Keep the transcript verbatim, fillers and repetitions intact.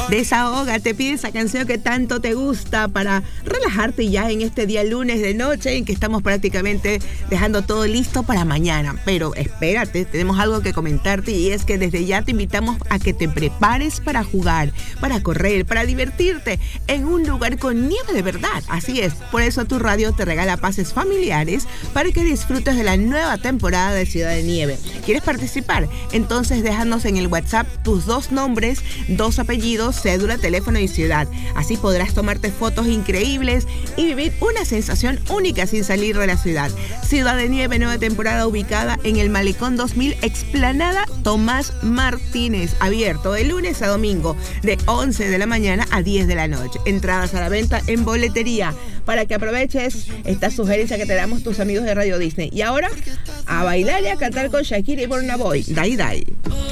Desahógate, pide esa canción que tanto te gusta para relajarte ya en este día lunes de noche en que estamos prácticamente dejando todo listo para mañana. Pero espérate, tenemos algo que comentarte y es que desde ya te invitamos a que te prepares para jugar, para correr, para divertirte en un lugar con nieve de verdad. Así es, por eso tu radio te regala pases familiares para que disfrutes de la nueva temporada de Ciudad de Nieve. ¿Quieres participar? Entonces déjanos en el WhatsApp tus dos nombres, dos apellidos, cédula, teléfono y ciudad. Así podrás tomarte fotos increíbles y vivir una sensación única sin salir de la ciudad. Ciudad de Nieve, nueva temporada ubicada en el Malecón dos mil, Explanada Tomás Martínez. Abierto de lunes a domingo, de once de la mañana a diez de la noche. Entradas a la venta en boletería. Para que aproveches esta sugerencia que te damos tus amigos de Radio Disney. Y ahora, a bailar y a cantar con Shakira y Burna Boy. Dai, dai.